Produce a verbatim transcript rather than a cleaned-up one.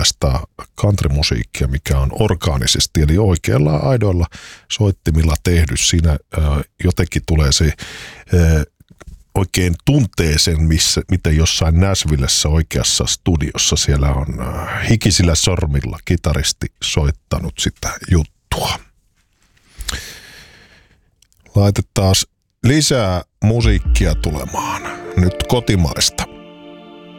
sellaista countrymusiikkia, mikä on orgaanisesti, eli oikealla aidoilla soittimilla tehdy. Siinä äh, jotenkin tulee se äh, oikein tuntee sen, missä, miten jossain Nashvillessä oikeassa studiossa siellä on äh, hikisillä sormilla kitaristi soittanut sitä juttua. Laitetaan lisää musiikkia tulemaan. Nyt kotimaista.